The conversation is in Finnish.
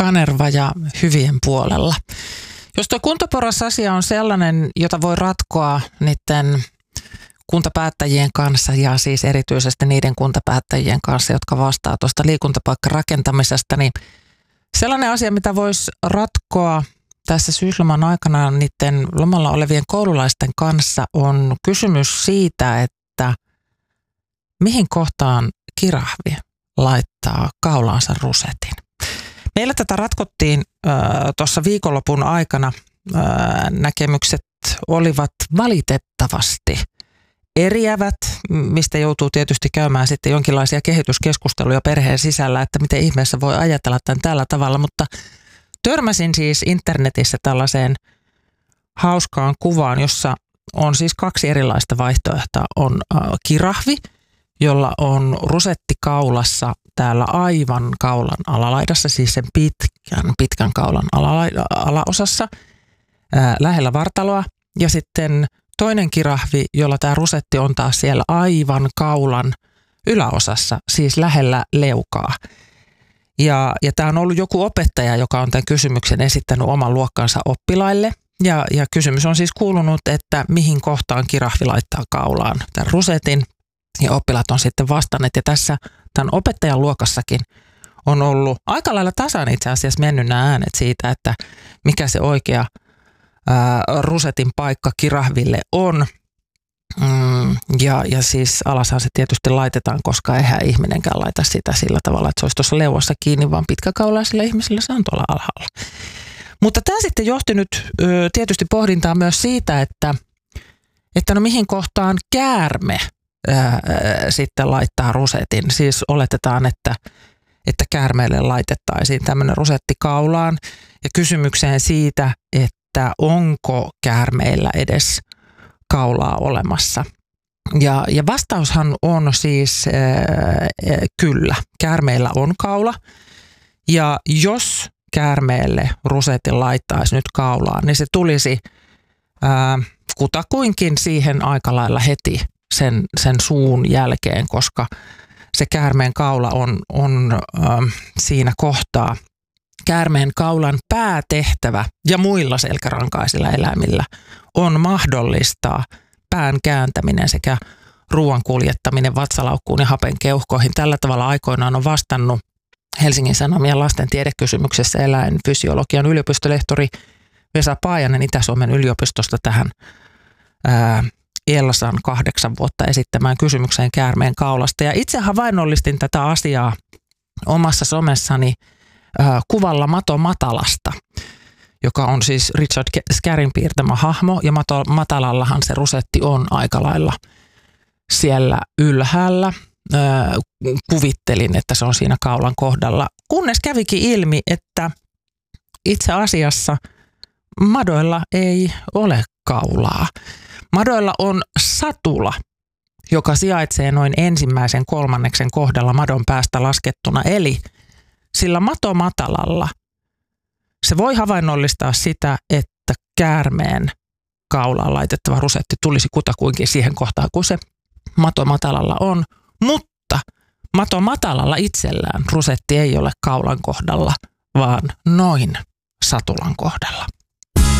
kanerva ja hyvien puolella. Jos tuo kuntaporrasasia on sellainen, jota voi ratkoa niiden kuntapäättäjien kanssa ja siis erityisesti niiden kuntapäättäjien kanssa, jotka vastaa tuosta liikuntapaikkarakentamisesta, niin sellainen asia, mitä voisi ratkoa tässä syysloman aikana niiden lomalla olevien koululaisten kanssa, on kysymys siitä, että mihin kohtaan kirahvi laittaa kaulaansa rusetin. Meillä tätä ratkottiin tuossa viikonlopun aikana. Näkemykset olivat valitettavasti eriävät, mistä joutuu tietysti käymään sitten jonkinlaisia kehityskeskusteluja perheen sisällä, että miten ihmeessä voi ajatella tämän tällä tavalla, mutta törmäsin siis internetissä tällaiseen hauskaan kuvaan, jossa on siis kaksi erilaista vaihtoehtoa. On kirahvi, jolla on rusetti kaulassa täällä aivan kaulan alalaidassa, siis sen pitkän kaulan alaosassa lähellä vartaloa. Ja sitten toinen kirahvi, jolla tämä rusetti on taas siellä aivan kaulan yläosassa, siis lähellä leukaa. Ja tämä on ollut joku opettaja, joka on tämän kysymyksen esittänyt oman luokkansa oppilaille. Ja kysymys on siis kuulunut, että mihin kohtaan kirahvi laittaa kaulaan tämän rusetin. Ja oppilaat on sitten vastanneet. Ja tässä tämän opettajan luokassakin on ollut aika lailla tasan itse asiassa mennyt nämä äänet siitä, että mikä se oikea rusetin paikka kirahville on. Ja siis alashan se tietysti laitetaan, koska eihän ihminenkään laita sitä sillä tavalla, että se olisi tuossa leuassa kiinni, vaan pitkäkaulaisilla ihmisillä se on tuolla alhaalla. Mutta tämä sitten johti nyt tietysti pohdintaa myös siitä, että no mihin kohtaan käärme sitten laittaa rusetin. Siis oletetaan, että käärmeelle laitettaisiin tämmöinen rusetti kaulaan ja kysymykseen siitä, että onko käärmeillä edes kaulaa olemassa. Ja vastaushan on siis kyllä, käärmeillä on kaula. Ja jos käärmeelle rusetin laittaisi nyt kaulaan, niin se tulisi kutakuinkin siihen aika lailla heti sen suun jälkeen, koska se käärmeen kaula on siinä kohtaa. Käärmeen kaulan päätehtävä ja muilla selkärankaisilla eläimillä on mahdollistaa pään kääntäminen sekä ruoan kuljettaminen vatsalaukkuun ja hapen keuhkoihin. Tällä tavalla aikoinaan on vastannut Helsingin Sanomien lasten tiedekysymyksessä eläinfysiologian yliopistolehtori Vesa Paajanen Itä-Suomen yliopistosta tähän Elsan 8 vuotta esittämään kysymykseen käärmeen kaulasta. Ja itse havainnollistin tätä asiaa omassa somessani kuvalla Mato Matalasta, joka on siis Richard Scarrin piirtämä hahmo, ja Mato Matalallahan se rusetti on aika lailla siellä ylhäällä. Kuvittelin, että se on siinä kaulan kohdalla, kunnes kävikin ilmi, että itse asiassa madoilla ei ole kaulaa. Madoilla on satula, joka sijaitsee noin ensimmäisen kolmanneksen kohdalla madon päästä laskettuna, eli sillä Mato Matalalla se voi havainnollistaa sitä, että käärmeen kaulaan laitettava rusetti tulisi kutakuinkin siihen kohtaan, kun se Mato Matalalla on, mutta Mato Matalalla itsellään rusetti ei ole kaulan kohdalla, vaan noin satulan kohdalla.